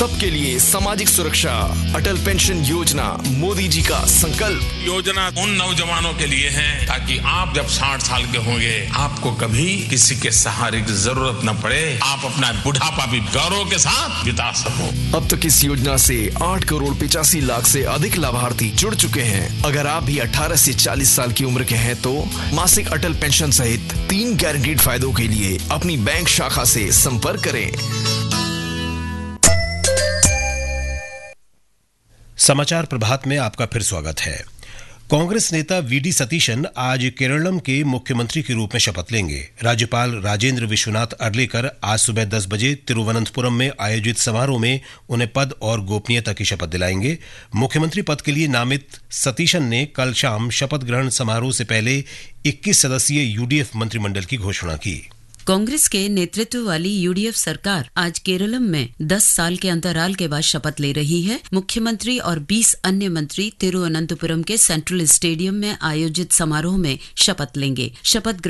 सबके लिए सामाजिक सुरक्षा, अटल पेंशन योजना मोदी जी का संकल्प। योजना उन नौजवानों के लिए है ताकि आप जब 60 साल के होंगे आपको कभी किसी के सहारे की जरूरत न पड़े, आप अपना बुढ़ापा भी गौरव के साथ बिता सको। अब तक इस योजना से 8 करोड़ 85 लाख से अधिक लाभार्थी जुड़ चुके हैं। अगर आप भी 18 से 40 साल की उम्र के हैं तो मासिक अटल पेंशन सहित 3 गारंटीड फायदों के लिए अपनी बैंक शाखा से संपर्क करें। समाचार प्रभात में आपका फिर स्वागत है। कांग्रेस नेता वीडी सतीशन आज केरलम के मुख्यमंत्री के रूप में शपथ लेंगे। राज्यपाल राजेंद्र विश्वनाथ अर्लेकर आज सुबह 10 बजे तिरुवनंतपुरम में आयोजित समारोह में उन्हें पद और गोपनीयता की शपथ दिलाएंगे। मुख्यमंत्री पद के लिए नामित सतीशन ने कल शाम शपथ ग्रहण समारोह से पहले 21 सदस्यीय यूडीएफ मंत्रिमंडल की घोषणा की। कांग्रेस के नेतृत्व वाली यूडीएफ सरकार आज केरलम में 10 साल के अंतराल के बाद शपथ ले रही है। मुख्यमंत्री और 20 अन्य मंत्री तिरुवनंतपुरम के सेंट्रल स्टेडियम में आयोजित समारोह में शपथ लेंगे। शपथ